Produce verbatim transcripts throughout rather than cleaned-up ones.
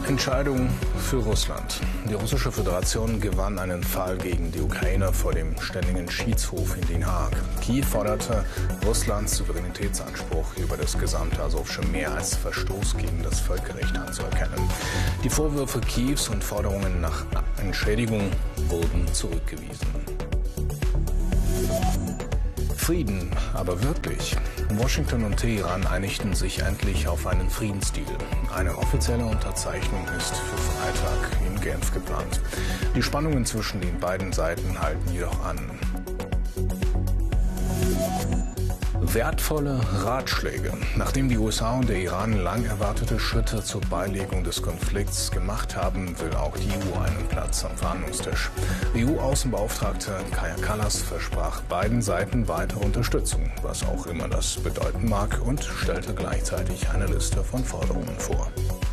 Entscheidung für Russland. Die Russische Föderation gewann einen Fall gegen die Ukraine vor dem Ständigen Schiedshof in Den Haag. Kiew forderte Russlands Souveränitätsanspruch über das gesamte Asowsche Meer als Verstoß gegen das Völkerrecht anzuerkennen. Die Vorwürfe Kiews und Forderungen nach Entschädigung wurden zurückgewiesen. Frieden, aber wirklich. Washington und Teheran einigten sich endlich auf einen Friedensdeal. Eine offizielle Unterzeichnung ist für Freitag in Genf geplant. Die Spannungen zwischen den beiden Seiten halten jedoch an. Wertvolle Ratschläge. Nachdem die U S A und der Iran lang erwartete Schritte zur Beilegung des Konflikts gemacht haben, will auch die E U einen Platz am Verhandlungstisch. E U-Außenbeauftragte Kaja Kallas versprach beiden Seiten weitere Unterstützung, was auch immer das bedeuten mag, und stellte gleichzeitig eine Liste von Forderungen vor.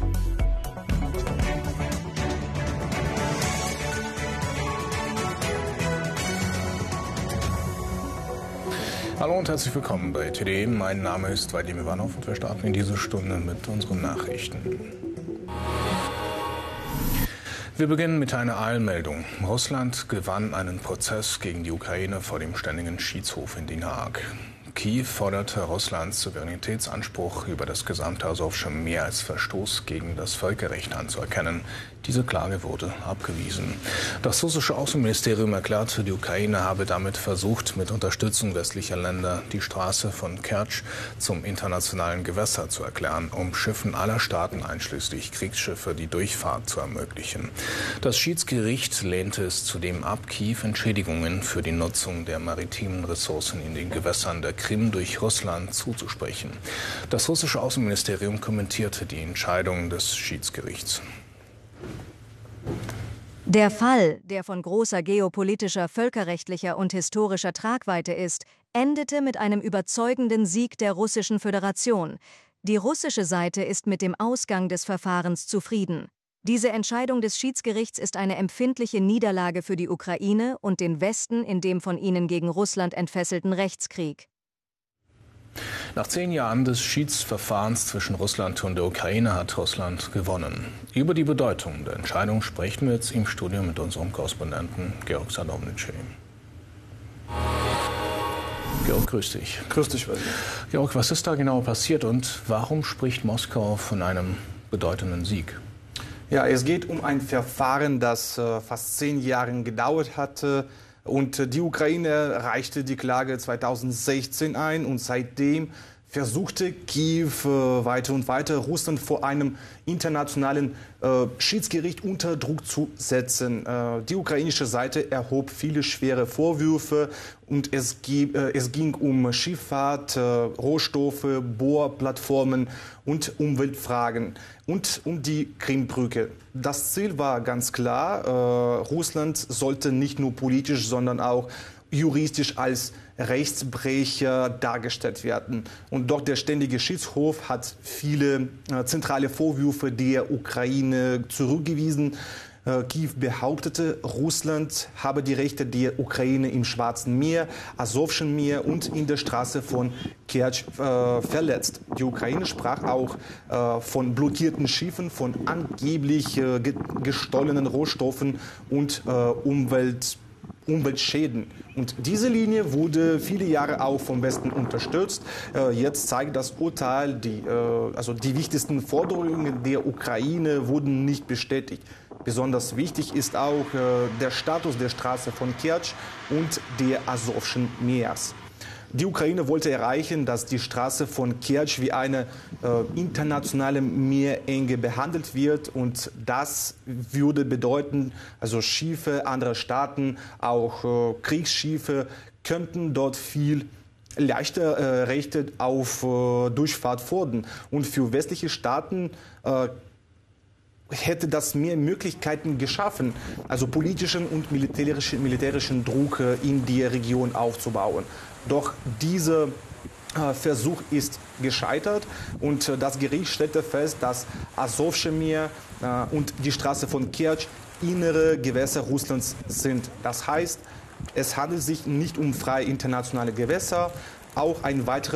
Hallo und herzlich willkommen bei T D E. Mein Name ist Vadim Ivanov und wir starten in dieser Stunde mit unseren Nachrichten. Wir beginnen mit einer Eilmeldung. Russland gewann einen Prozess gegen die Ukraine vor dem Ständigen Schiedshof in Den Haag. Kiew forderte Russlands Souveränitätsanspruch über das gesamte Asowsche Meer als Verstoß gegen das Völkerrecht anzuerkennen. Diese Klage wurde abgewiesen. Das russische Außenministerium erklärte, die Ukraine habe damit versucht, mit Unterstützung westlicher Länder die Straße von Kertsch zum internationalen Gewässer zu erklären, um Schiffen aller Staaten, einschließlich Kriegsschiffe, die Durchfahrt zu ermöglichen. Das Schiedsgericht lehnte es zudem ab, Kiew Entschädigungen für die Nutzung der maritimen Ressourcen in den Gewässern der Krim durch Russland zuzusprechen. Das russische Außenministerium kommentierte die Entscheidung des Schiedsgerichts. Der Fall, der von großer geopolitischer, völkerrechtlicher und historischer Tragweite ist, endete mit einem überzeugenden Sieg der Russischen Föderation. Die russische Seite ist mit dem Ausgang des Verfahrens zufrieden. Diese Entscheidung des Schiedsgerichts ist eine empfindliche Niederlage für die Ukraine und den Westen in dem von ihnen gegen Russland entfesselten Rechtskrieg. Nach zehn Jahren des Schiedsverfahrens zwischen Russland und der Ukraine hat Russland gewonnen. Über die Bedeutung der Entscheidung sprechen wir jetzt im Studio mit unserem Korrespondenten Georg Sadowniczy. Georg, grüß dich. Grüß dich, Vadim. Georg, was ist da genau passiert und warum spricht Moskau von einem bedeutenden Sieg? Ja, es geht um ein Verfahren, das äh, fast zehn Jahre gedauert hatte. Und die Ukraine reichte die Klage zweitausendsechzehn ein und seitdem versuchte Kiew äh, weiter und weiter Russland vor einem internationalen äh, Schiedsgericht unter Druck zu setzen. Äh, die ukrainische Seite erhob viele schwere Vorwürfe und es, äh, es ging um Schifffahrt, äh, Rohstoffe, Bohrplattformen und Umweltfragen und um die Krimbrücke. Das Ziel war ganz klar, äh, Russland sollte nicht nur politisch, sondern auch juristisch als Rechtsbrecher dargestellt werden. Und doch der Ständige Schiedshof hat viele äh, zentrale Vorwürfe der Ukraine zurückgewiesen. Äh, Kiew behauptete, Russland habe die Rechte der Ukraine im Schwarzen Meer, Asowschen Meer und in der Straße von Kertsch äh, verletzt. Die Ukraine sprach auch äh, von blockierten Schiffen, von angeblich äh, gestohlenen Rohstoffen und äh, Umwelt Umweltschäden. Und diese Linie wurde viele Jahre auch vom Westen unterstützt. Äh, jetzt zeigt das Urteil, die, äh, also die wichtigsten Forderungen der Ukraine wurden nicht bestätigt. Besonders wichtig ist auch äh, der Status der Straße von Kertsch und der Asowschen Meers. Die Ukraine wollte erreichen, dass die Straße von Kertsch wie eine äh, internationale Meerenge behandelt wird. Und das würde bedeuten, also Schiffe anderer Staaten, auch äh, Kriegsschiffe, könnten dort viel leichter äh, Rechte auf äh, Durchfahrt fordern. Und für westliche Staaten äh, hätte das mehr Möglichkeiten geschaffen, also politischen und militärischen, militärischen Druck äh, in der Region aufzubauen. Doch dieser äh, Versuch ist gescheitert und äh, das Gericht stellte fest, dass Asowsche Meer äh, und die Straße von Kertsch innere Gewässer Russlands sind. Das heißt, es handelt sich nicht um freie internationale Gewässer. Auch ein weiterer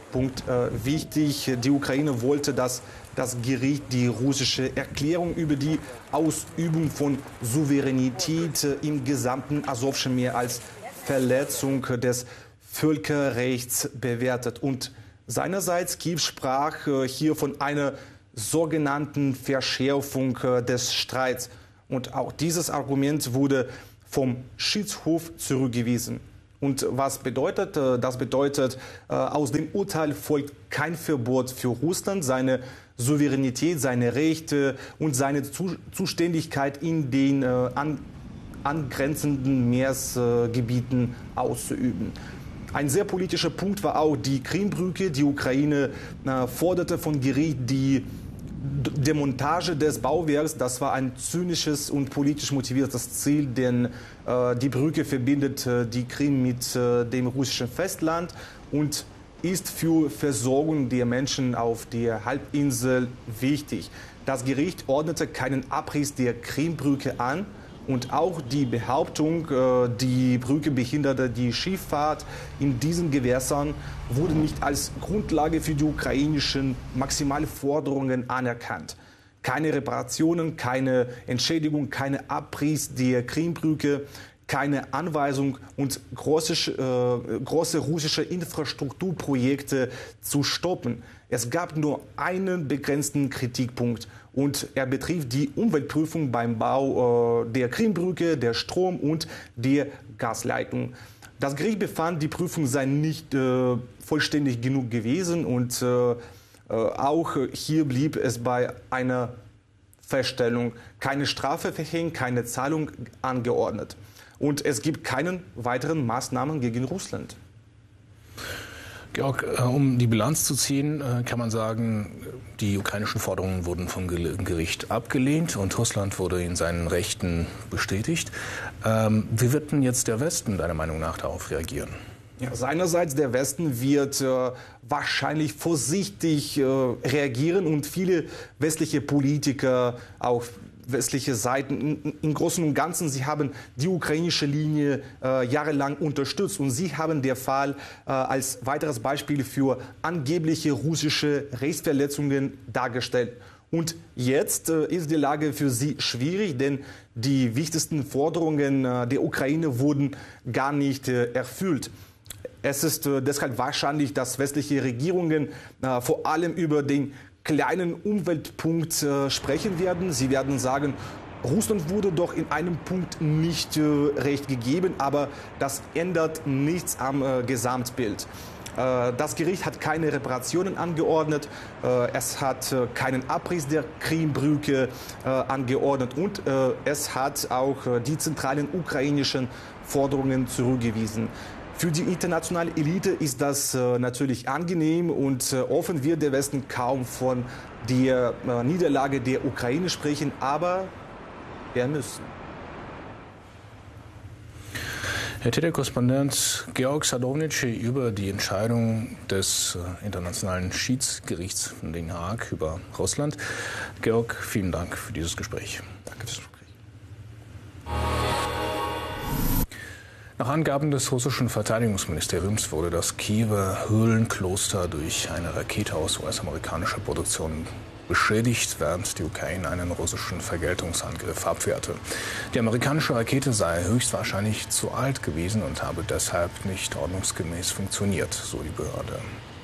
Punkt äh, wichtig. Die Ukraine wollte, dass das Gericht die russische Erklärung über die Ausübung von Souveränität äh, im gesamten Asowschen Meer als Verletzung des Völkerrechts bewertet. Und seinerseits Kiew sprach äh, hier von einer sogenannten Verschärfung äh, des Streits. Und auch dieses Argument wurde vom Schiedshof zurückgewiesen. Und was bedeutet das? Bedeutet, aus dem Urteil folgt kein Verbot für Russland, seine Souveränität, seine Rechte und seine Zuständigkeit in den an, angrenzenden Meeresgebieten auszuüben. Ein sehr politischer Punkt war auch die Krimbrücke. Die Ukraine forderte vom Gericht die Demontage des Bauwerks. Das war ein zynisches und politisch motiviertes Ziel, denn äh, die Brücke verbindet äh, die Krim mit äh, dem russischen Festland und ist für Versorgung der Menschen auf der Halbinsel wichtig. Das Gericht ordnete keinen Abriss der Krimbrücke an. Und auch die Behauptung, die Brücke behinderte die Schifffahrt in diesen Gewässern, wurde nicht als Grundlage für die ukrainischen Maximalforderungen anerkannt. Keine Reparationen, keine Entschädigung, keine Abriss der Krimbrücke, keine Anweisung und große, äh, große russische Infrastrukturprojekte zu stoppen. Es gab nur einen begrenzten Kritikpunkt und er betrifft die Umweltprüfung beim Bau äh, der Krimbrücke, der Strom- und der Gasleitung. Das Gericht befand, die Prüfung sei nicht äh, vollständig genug gewesen und äh, auch hier blieb es bei einer Feststellung. Keine Strafe verhängt, keine Zahlung angeordnet. Und es gibt keine weiteren Maßnahmen gegen Russland. Georg, um die Bilanz zu ziehen, kann man sagen, die ukrainischen Forderungen wurden vom Gericht abgelehnt und Russland wurde in seinen Rechten bestätigt. Wie wird denn jetzt der Westen deiner Meinung nach darauf reagieren? Ja, seinerseits der Westen wird äh, wahrscheinlich vorsichtig äh, reagieren und viele westliche Politiker, auch westliche Seiten in, im Großen und Ganzen, sie haben die ukrainische Linie äh, jahrelang unterstützt und sie haben den Fall äh, als weiteres Beispiel für angebliche russische Rechtsverletzungen dargestellt. Und jetzt äh, ist die Lage für sie schwierig, denn die wichtigsten Forderungen äh, der Ukraine wurden gar nicht äh, erfüllt. Es ist äh, deshalb wahrscheinlich, dass westliche Regierungen äh, vor allem über den kleinen Umweltpunkt äh, sprechen werden. Sie werden sagen, Russland wurde doch in einem Punkt nicht äh, recht gegeben, aber das ändert nichts am äh, Gesamtbild. Äh, das Gericht hat keine Reparationen angeordnet, äh, es hat äh, keinen Abriss der Krimbrücke äh, angeordnet und äh, es hat auch äh, die zentralen ukrainischen Forderungen zurückgewiesen. Für die internationale Elite ist das äh, natürlich angenehm und äh, offen wird der Westen kaum von der äh, Niederlage der Ukraine sprechen, aber wir müssen. Herr T D-Korrespondent Georg Sadownic über die Entscheidung des äh, Internationalen Schiedsgerichts in Den Haag über Russland. Georg, vielen Dank für dieses Gespräch. Danke fürs Gespräch. Nach Angaben des russischen Verteidigungsministeriums wurde das Kiewer Höhlenkloster durch eine Rakete aus U S-amerikanischer Produktion beschädigt, während die Ukraine einen russischen Vergeltungsangriff abwehrte. Die amerikanische Rakete sei höchstwahrscheinlich zu alt gewesen und habe deshalb nicht ordnungsgemäß funktioniert, so die Behörde.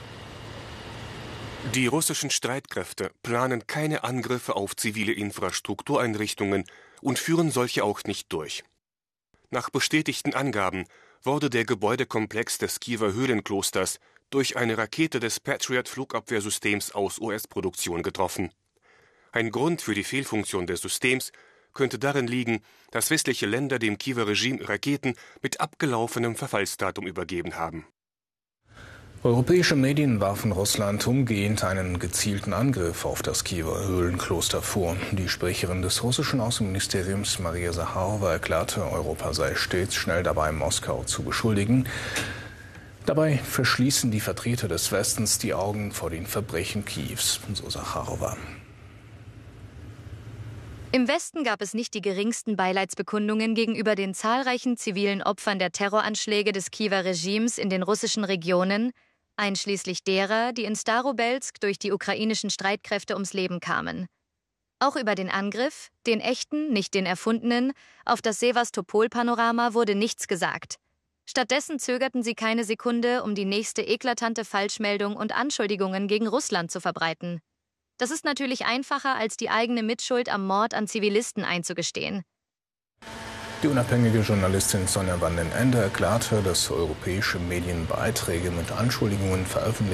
Die russischen Streitkräfte planen keine Angriffe auf zivile Infrastruktureinrichtungen und führen solche auch nicht durch. Nach bestätigten Angaben wurde der Gebäudekomplex des Kiewer Höhlenklosters durch eine Rakete des Patriot-Flugabwehrsystems aus U S-Produktion getroffen. Ein Grund für die Fehlfunktion des Systems könnte darin liegen, dass westliche Länder dem Kiewer Regime Raketen mit abgelaufenem Verfallsdatum übergeben haben. Europäische Medien warfen Russland umgehend einen gezielten Angriff auf das Kiewer Höhlenkloster vor. Die Sprecherin des russischen Außenministeriums Maria Sacharowa erklärte, Europa sei stets schnell dabei, Moskau zu beschuldigen. Dabei verschließen die Vertreter des Westens die Augen vor den Verbrechen Kiews, so Sacharowa. Im Westen gab es nicht die geringsten Beileidsbekundungen gegenüber den zahlreichen zivilen Opfern der Terroranschläge des Kiewer Regimes in den russischen Regionen, einschließlich derer, die in Starobelsk durch die ukrainischen Streitkräfte ums Leben kamen. Auch über den Angriff, den echten, nicht den erfundenen, auf das Sewastopol-Panorama wurde nichts gesagt. Stattdessen zögerten sie keine Sekunde, um die nächste eklatante Falschmeldung und Anschuldigungen gegen Russland zu verbreiten. Das ist natürlich einfacher, als die eigene Mitschuld am Mord an Zivilisten einzugestehen. Die unabhängige Journalistin Sonja van den Ende erklärte, dass europäische Medien Beiträge mit Anschuldigungen veröffentlichen.